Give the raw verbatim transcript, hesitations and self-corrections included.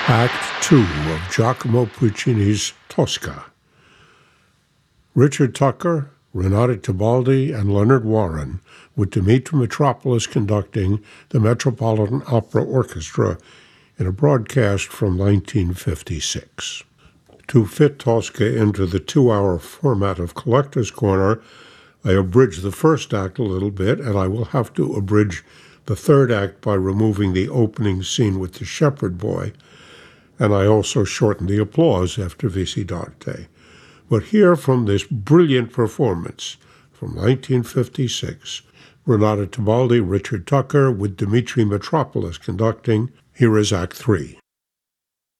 Act Two of Giacomo Puccini's Tosca. Richard Tucker, Renato Tebaldi, and Leonard Warren, with Dimitri Mitropoulos conducting the Metropolitan Opera Orchestra in a broadcast from nineteen fifty-six. To fit Tosca into the two-hour format of Collector's Corner, I abridged the first act a little bit, and I will have to abridge the third act by removing the opening scene with the shepherd boy, and I also shortened the applause after Visidarte. But here from this brilliant performance from nineteen fifty-six, Renato Tebaldi, Richard Tucker, with Dimitri Mitropoulos conducting, here is Act Three.